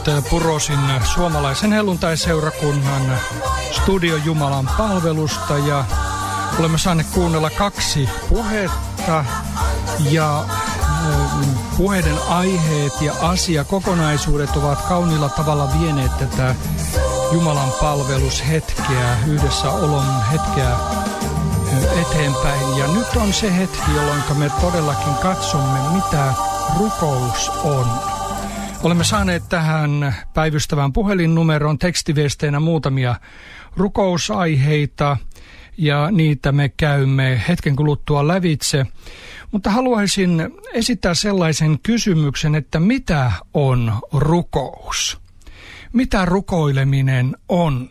Purosin suomalaisen helluntaiseurakunnan Studio Jumalan palvelusta ja olemme saaneet kuunnella 2 puhetta ja puheiden aiheet ja asiakokonaisuudet ovat kauniilla tavalla vieneet tätä Jumalan palvelushetkeä, yhdessäolon hetkeä eteenpäin. Ja nyt on se hetki, jolloin me todellakin katsomme, mitä rukous on. Olemme saaneet tähän päivystävään puhelinnumeroon tekstiviesteinä muutamia rukousaiheita ja niitä me käymme hetken kuluttua lävitse. Mutta haluaisin esittää sellaisen kysymyksen, että mitä on rukous? Mitä rukoileminen on?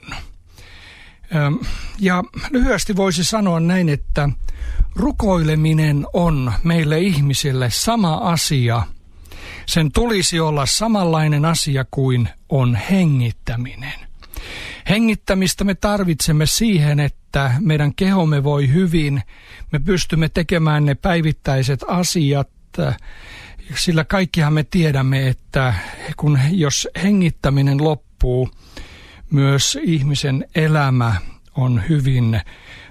Ja lyhyesti voisi sanoa näin, että rukoileminen on meille ihmisille sama asia. Sen tulisi olla samanlainen asia kuin on hengittäminen. Hengittämistä me tarvitsemme siihen, että meidän kehomme voi hyvin. Me pystymme tekemään ne päivittäiset asiat, sillä kaikkihan me tiedämme, että jos hengittäminen loppuu, myös ihmisen elämä on hyvin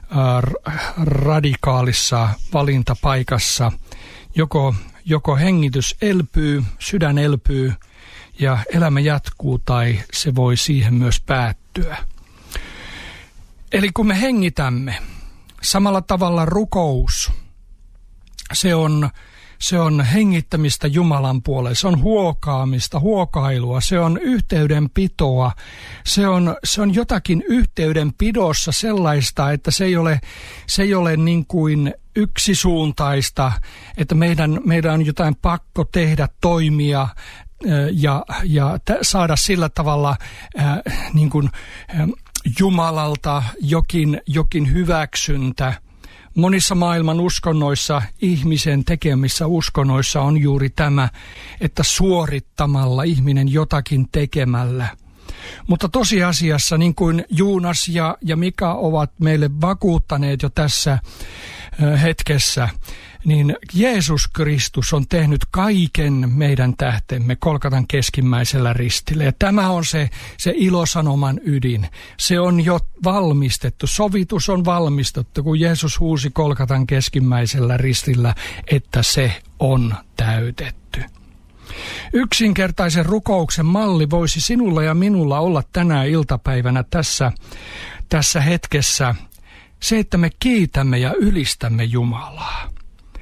radikaalissa valintapaikassa. Joko hengitys elpyy, sydän elpyy ja elämä jatkuu tai se voi siihen myös päättyä. Eli kun me hengitämme, samalla tavalla rukous, se on hengittämistä Jumalan puolelle, se on huokailua, se on yhteydenpitoa, se on jotakin yhteydenpidossa sellaista, että se ei ole niin kuin yksisuuntaista, että meidän on jotain pakko tehdä, toimia ja saada sillä tavalla niin kuin Jumalalta jokin hyväksyntä. Monissa maailman uskonnoissa, ihmisen tekemissä uskonnoissa on juuri tämä, että suorittamalla ihminen jotakin tekemällä. Mutta tosiasiassa, niin kuin Juunas ja Mika ovat meille vakuuttaneet jo tässä hetkessä, niin Jeesus Kristus on tehnyt kaiken meidän tähtemme Golgatan keskimmäisellä ristillä. Ja tämä on se ilosanoman ydin. Se on jo valmistettu, sovitus on valmistettu, kun Jeesus huusi Golgatan keskimmäisellä ristillä, että se on täytetty. Yksinkertaisen rukouksen malli voisi sinulla ja minulla olla tänä iltapäivänä tässä hetkessä se, että me kiitämme ja ylistämme Jumalaa.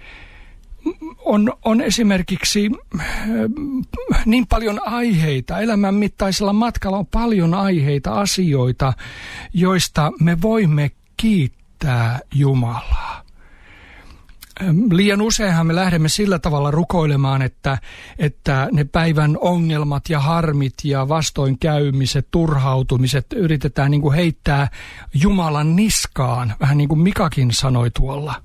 On esimerkiksi niin paljon aiheita, elämän mittaisella matkalla on paljon aiheita, asioita, joista me voimme kiittää Jumalaa. Liian useinhan me lähdemme sillä tavalla rukoilemaan, että ne päivän ongelmat ja harmit ja vastoinkäymiset, turhautumiset yritetään niin kuin heittää Jumalan niskaan, vähän niin kuin Mikakin sanoi tuolla.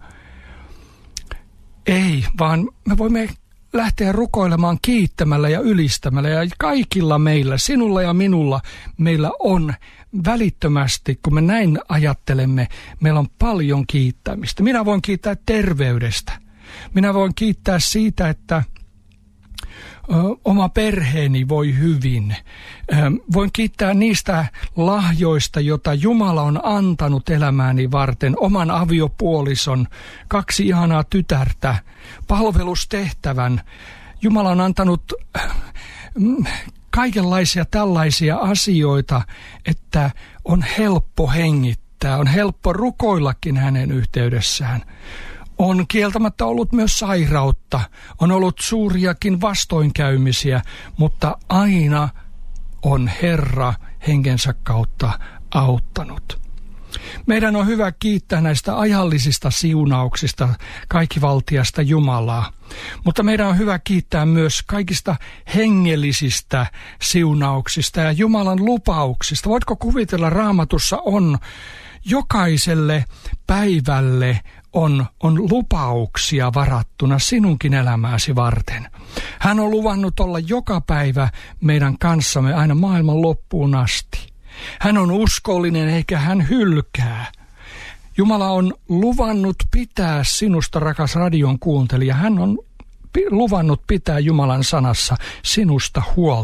Ei, vaan me voimme lähteä rukoilemaan kiittämällä ja ylistämällä ja kaikilla meillä, sinulla ja minulla, meillä on välittömästi, kun me näin ajattelemme, meillä on paljon kiittämistä. Minä voin kiittää terveydestä. Minä voin kiittää siitä, että oma perheeni voi hyvin. Voin kiittää niistä lahjoista, joita Jumala on antanut elämääni varten. Oman aviopuolison, 2 ihanaa tytärtä, palvelustehtävän. Jumala on antanut kaikenlaisia tällaisia asioita, että on helppo hengittää, on helppo rukoillakin hänen yhteydessään. On kieltämättä ollut myös sairautta, on ollut suuriakin vastoinkäymisiä, mutta aina on Herra henkensä kautta auttanut. Meidän on hyvä kiittää näistä ajallisista siunauksista kaikkivaltiasta Jumalaa, mutta meidän on hyvä kiittää myös kaikista hengellisistä siunauksista ja Jumalan lupauksista. Voitko kuvitella, Raamatussa on jokaiselle päivälle on lupauksia varattuna sinunkin elämääsi varten. Hän on luvannut olla joka päivä meidän kanssamme aina maailman loppuun asti. Hän on uskollinen eikä hän hylkää. Jumala on luvannut pitää sinusta, rakas radion kuuntelija. Hän on luvannut pitää Jumalan sanassa sinusta huolta.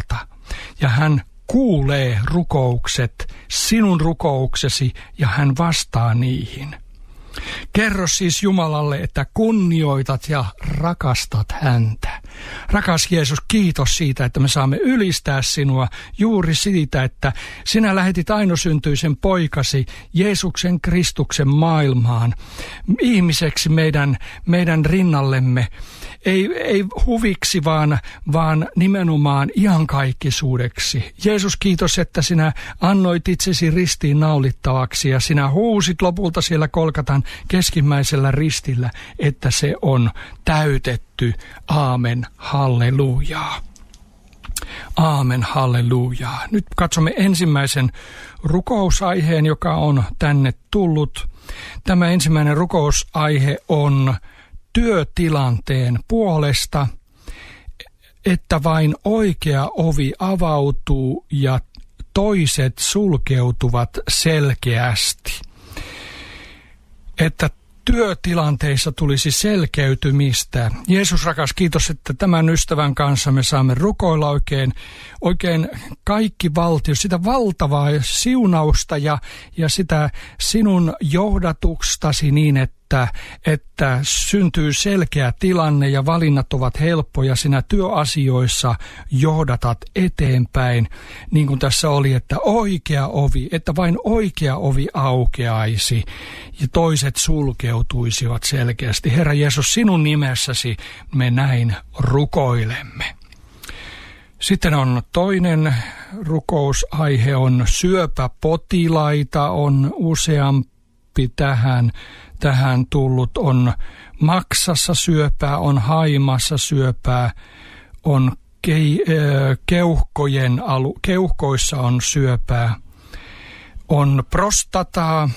ja hän kuulee rukoukset, sinun rukouksesi, ja hän vastaa niihin. Kerro siis Jumalalle, että kunnioitat ja rakastat häntä. Rakas Jeesus, kiitos siitä, että me saamme ylistää sinua juuri siitä, että sinä lähetit ainoasyntyisen poikasi Jeesuksen Kristuksen maailmaan ihmiseksi meidän rinnallemme. Ei huviksi, vaan nimenomaan iankaikkisuudeksi. Jeesus, kiitos, että sinä annoit itsesi ristiin naulittavaksi ja sinä huusit lopulta siellä Kolkatan keskimmäisellä ristillä, että se on täytetty. Aamen, hallelujaa. Aamen, hallelujaa. Nyt katsomme ensimmäisen rukousaiheen, joka on tänne tullut. Tämä ensimmäinen rukousaihe on työtilanteen puolesta, että vain oikea ovi avautuu ja toiset sulkeutuvat selkeästi. Että työtilanteissa tulisi selkeytymistä. Jeesus rakas, kiitos, että tämän ystävän kanssa me saamme rukoilla oikein kaikki valtio, sitä valtavaa siunausta ja sitä sinun johdatustasi niin, että syntyy selkeä tilanne ja valinnat ovat helppoja. Sinä työasioissa johdatat eteenpäin, niin kuin tässä oli, että vain oikea ovi aukeaisi ja toiset sulkeutuisivat selkeästi. Herra Jeesus, sinun nimessäsi me näin rukoilemme. Sitten on toinen rukousaihe, on syöpäpotilaita, on useampi tähän tullut, on maksassa syöpää, on haimassa syöpää, on keuhkoissa on syöpää, on prostataa,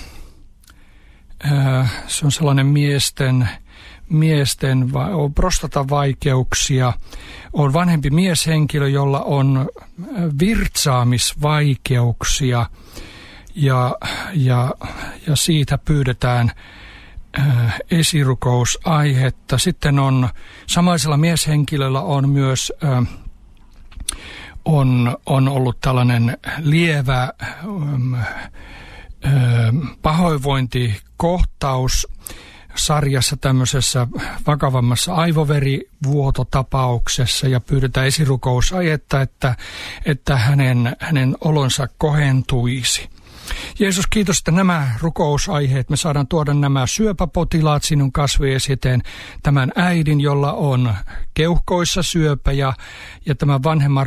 se on sellainen on prostatavaikeuksia, on vanhempi mieshenkilö, jolla on virtsaamisvaikeuksia ja siitä pyydetään esirukousaihetta. Sitten on samaisella mieshenkilöllä on myös on ollut tällainen lievä pahoinvointikohtaus sarjassa tämmöisessä vakavammassa aivoverivuototapauksessa ja pyydetään esirukousaihetta, että hänen olonsa kohentuisi. Jeesus, kiitos, että nämä rukousaiheet, me saadaan tuoda nämä syöpäpotilaat sinun kasvojen eteen, tämän äidin, jolla on keuhkoissa syöpä ja tämän vanhemman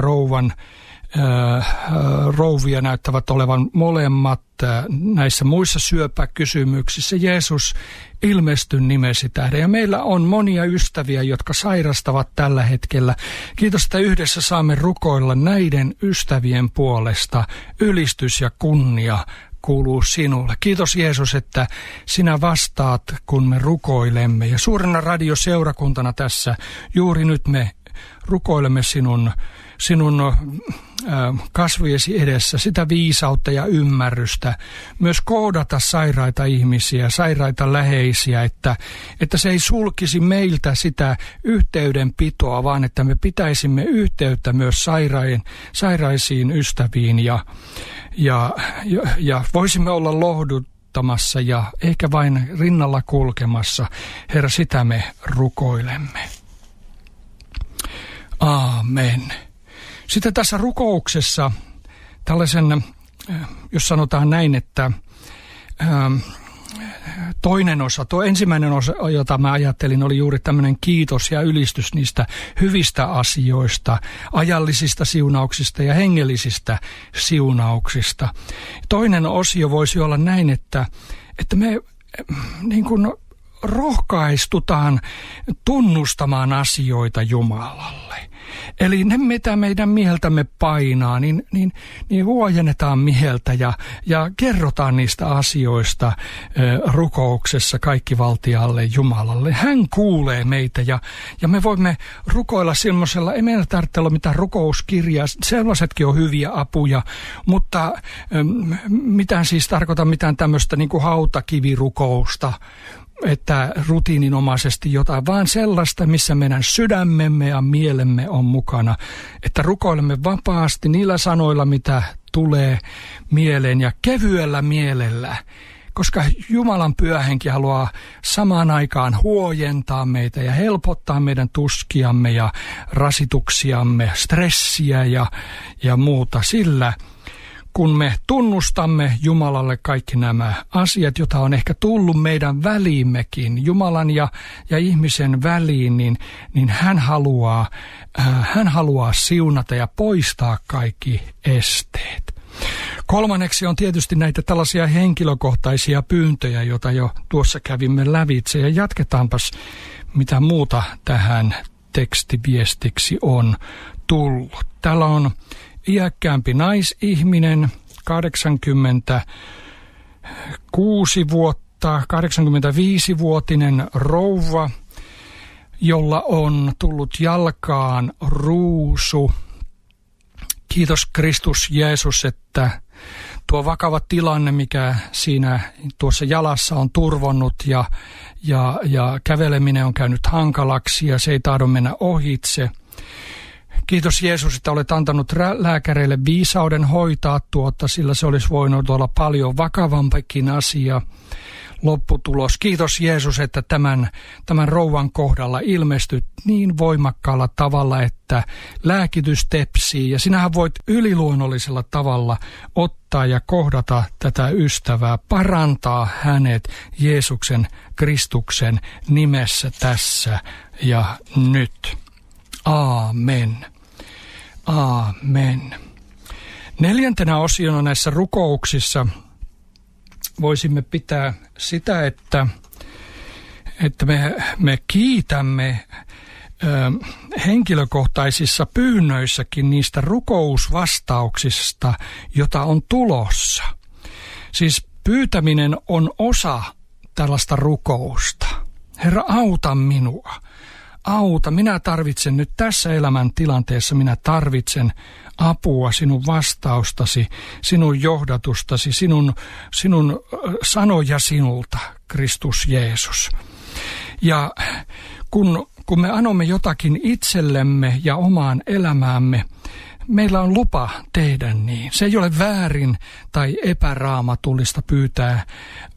rouvia näyttävät olevan molemmat näissä muissa syöpäkysymyksissä. Jeesus, ilmesty nimesi tähden. Ja meillä on monia ystäviä, jotka sairastavat tällä hetkellä. Kiitos, että yhdessä saamme rukoilla näiden ystävien puolesta. Ylistys ja kunnia kuuluu sinulle. Kiitos Jeesus, että sinä vastaat, kun me rukoilemme. Ja suurena radioseurakuntana tässä juuri nyt me rukoilemme sinun kasvojesi edessä sitä viisautta ja ymmärrystä, myös koodata sairaita ihmisiä, sairaita läheisiä, että se ei sulkisi meiltä sitä yhteydenpitoa, vaan että me pitäisimme yhteyttä myös sairaisiin ystäviin ja voisimme olla lohduttamassa ja ehkä vain rinnalla kulkemassa. Herra, sitä me rukoilemme. Aamen. Sitten tässä rukouksessa tällaisen, jos sanotaan näin, että toinen osa, tuo ensimmäinen osa, jota mä ajattelin, oli juuri tämmöinen kiitos ja ylistys niistä hyvistä asioista, ajallisista siunauksista ja hengellisistä siunauksista. Toinen osio voisi olla näin, että me niin kuin rohkaistutaan tunnustamaan asioita Jumalalle. Eli ne, mitä meidän mieltämme painaa, niin huojennetaan mieltä ja kerrotaan niistä asioista rukouksessa kaikkivaltialle Jumalalle. Hän kuulee meitä ja me voimme rukoilla semmoisella, ei meillä tarvitse olla mitään rukouskirjaa, sellaisetkin on hyviä apuja, mutta mitään tämmöistä niin kuin hautakivirukousta. että rutiininomaisesti jotain, vaan sellaista, missä meidän sydämemme ja mielemme on mukana. Että rukoilemme vapaasti niillä sanoilla, mitä tulee mieleen ja kevyellä mielellä. Koska Jumalan Pyhä Henki haluaa samaan aikaan huojentaa meitä ja helpottaa meidän tuskiamme ja rasituksiamme, stressiä ja muuta sillä, kun me tunnustamme Jumalalle kaikki nämä asiat, joita on ehkä tullut meidän väliimmekin, Jumalan ja ihmisen väliin, niin hän haluaa siunata ja poistaa kaikki esteet. Kolmanneksi on tietysti näitä tällaisia henkilökohtaisia pyyntöjä, joita jo tuossa kävimme lävitse. Ja jatketaanpas, mitä muuta tähän tekstiviestiksi on tullut. Täällä on iäkkäämpi naisihminen, 86 vuotta, 85-vuotinen rouva, jolla on tullut jalkaan ruusu. Kiitos Kristus Jeesus, että tuo vakava tilanne, mikä siinä tuossa jalassa on turvonnut ja käveleminen on käynyt hankalaksi ja se ei tahdo mennä ohitse. Kiitos Jeesus, että olet antanut lääkäreille viisauden hoitaa tuota, sillä se olisi voinut olla paljon vakavampikin asia. Lopputulos. Kiitos Jeesus, että tämän rouvan kohdalla ilmestyt niin voimakkaalla tavalla, että lääkitys tepsii. Ja sinähän voit yliluonnollisella tavalla ottaa ja kohdata tätä ystävää, parantaa hänet Jeesuksen Kristuksen nimessä tässä ja nyt. Aamen. Aamen. 4. osiona näissä rukouksissa voisimme pitää sitä, että me kiitämme henkilökohtaisissa pyynnöissäkin niistä rukousvastauksista, jota on tulossa. Siis pyytäminen on osa tällaista rukousta. Herra, auta minua. Auta, minä tarvitsen nyt tässä elämäntilanteessa, minä tarvitsen apua, sinun vastaustasi, sinun johdatustasi, sinun sanoja sinulta, Kristus Jeesus. Ja kun me anomme jotakin itsellemme ja omaan elämäämme, meillä on lupa tehdä niin. Se ei ole väärin tai epäraamatullista pyytää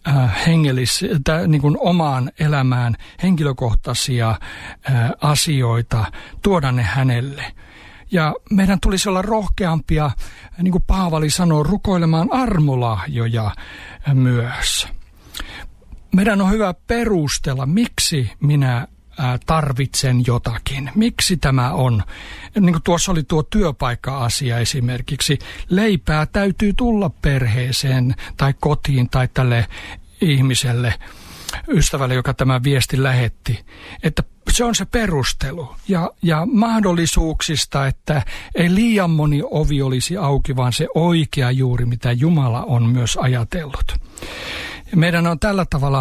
niin kuin omaan elämään henkilökohtaisia asioita, tuoda ne hänelle. Ja meidän tulisi olla rohkeampia, niin kuin Paavali sanoo, rukoilemaan armolahjoja myös. Meidän on hyvä perustella, miksi minä tarvitsen jotakin. Miksi tämä on? Niin kuin tuossa oli tuo työpaikka-asia esimerkiksi. Leipää täytyy tulla perheeseen tai kotiin tai tälle ihmiselle, ystävälle, joka tämän viestin lähetti. Että se on se perustelu ja mahdollisuuksista, että ei liian moni ovi olisi auki, vaan se oikea juuri, mitä Jumala on myös ajatellut. Meidän on tällä tavalla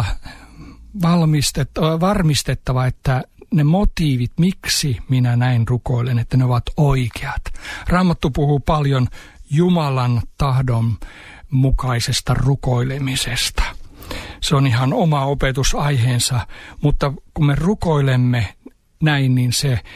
varmistettava, että ne motiivit, miksi minä näin rukoilen, että ne ovat oikeat. Raamattu puhuu paljon Jumalan tahdon mukaisesta rukoilemisesta. Se on ihan oma opetusaiheensa, mutta kun me rukoilemme näin, niin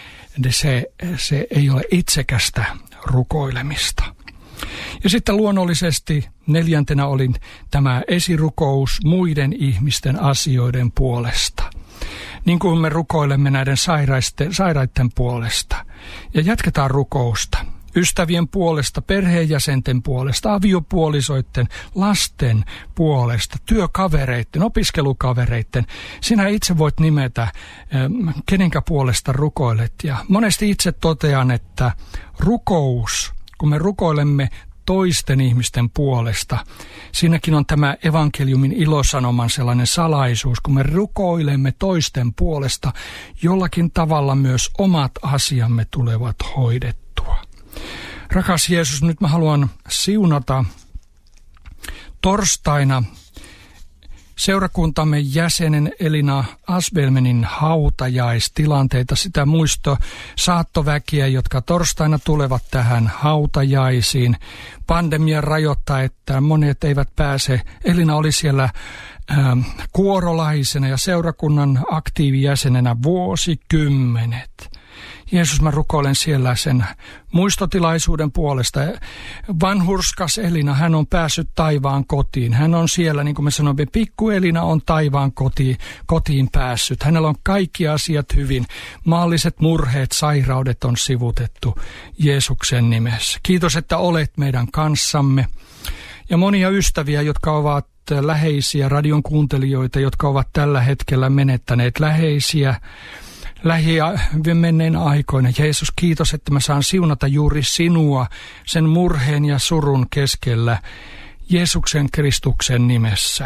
se ei ole itsekästä rukoilemista. Ja sitten luonnollisesti 4. oli tämä esirukous muiden ihmisten asioiden puolesta. Niin kuin me rukoilemme näiden sairaiden puolesta. Ja jatketaan rukousta. Ystävien puolesta, perheenjäsenten puolesta, aviopuolisoiden, lasten puolesta, työkavereiden, opiskelukavereiden. Sinä itse voit nimetä, kenenkä puolesta rukoilet. Ja monesti itse totean, että rukous, kun me rukoilemme toisten ihmisten puolesta, siinäkin on tämä evankeliumin ilosanoman sellainen salaisuus, kun me rukoilemme toisten puolesta, jollakin tavalla myös omat asiamme tulevat hoidettua. Rakas Jeesus, nyt mä haluan siunata torstaina seurakuntamme jäsenen Elina Asbelmenin hautajaistilanteita, sitä saattoväkiä, jotka torstaina tulevat tähän hautajaisiin. Pandemia rajoittaa, että monet eivät pääse. Elina oli siellä kuorolaisena ja seurakunnan aktiivijäsenenä vuosikymmenet. Jeesus, mä rukoilen siellä sen muistotilaisuuden puolesta. Vanhurskas Elina, hän on päässyt taivaan kotiin. Hän on siellä, niin kuin me sanomme, pikku Elina on taivaan kotiin päässyt. Hänellä on kaikki asiat hyvin. Maalliset murheet, sairaudet on sivutettu Jeesuksen nimessä. Kiitos, että olet meidän kanssamme. Ja monia ystäviä, jotka ovat läheisiä radion kuuntelijoita, jotka ovat tällä hetkellä menettäneet läheisiä menneen aikoina. Jeesus, kiitos, että mä saan siunata juuri sinua sen murheen ja surun keskellä Jeesuksen Kristuksen nimessä.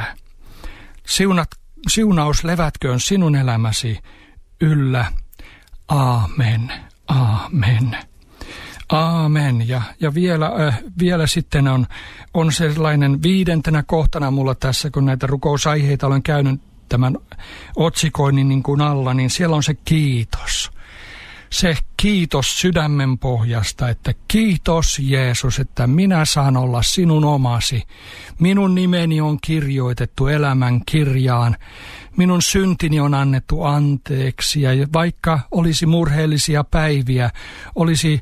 Siunaus levätköön sinun elämäsi yllä. Aamen. Aamen. Aamen. Ja vielä sitten on sellainen 5. kohtana mulla tässä, kun näitä rukousaiheita olen käynyt tämän otsikoinnin niin kuin alla, niin siellä on se kiitos. Se kiitos sydämen pohjasta, että kiitos Jeesus, että minä saan olla sinun omasi. Minun nimeni on kirjoitettu elämän kirjaan. Minun syntini on annettu anteeksi ja vaikka olisi murheellisia päiviä, olisi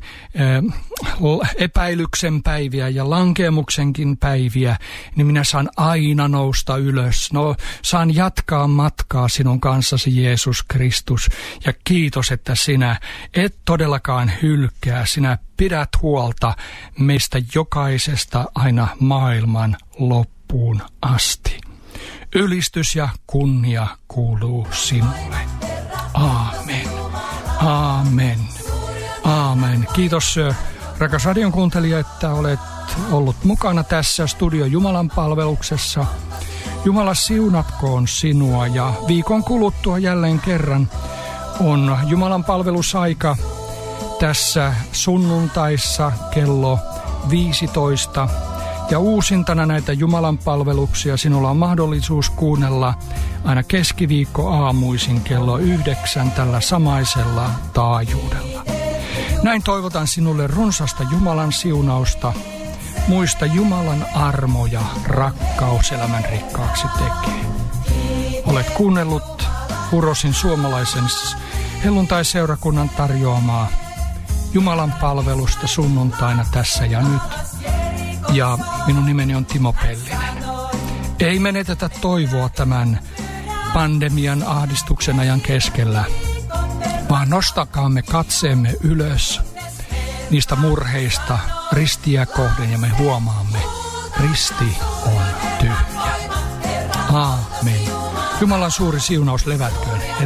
epäilyksen päiviä ja lankeemuksenkin päiviä, niin minä saan aina nousta ylös. Saan jatkaa matkaa sinun kanssasi Jeesus Kristus ja kiitos, että sinä et todellakaan hylkää. Sinä pidät huolta meistä jokaisesta aina maailman loppuun asti. Ylistys ja kunnia kuuluu sinulle. Aamen. Aamen. Aamen. Kiitos rakas radion kuuntelija, että olet ollut mukana tässä Studio Jumalan palveluksessa. Jumala siunatkoon sinua ja viikon kuluttua jälleen kerran on Jumalan palvelusaika tässä sunnuntaissa kello 15. Ja uusintana näitä Jumalan palveluksia sinulla on mahdollisuus kuunnella aina keskiviikko aamuisin kello 9 tällä samaisella taajuudella. Näin toivotan sinulle runsasta Jumalan siunausta. Muista Jumalan armo ja rakkaus elämän rikkaaksi tekee. Olet kuunnellut Hurosin suomalaisen helluntai-seurakunnan tarjoamaa Jumalan palvelusta sunnuntaina tässä ja nyt. Ja minun nimeni on Timo Pellinen. Ei menetetä toivoa tämän pandemian ahdistuksen ajan keskellä, vaan nostakaamme katseemme ylös niistä murheista ristiä kohden ja me huomaamme, risti on tyhjä. Aamen. Jumalan suuri siunaus levätköön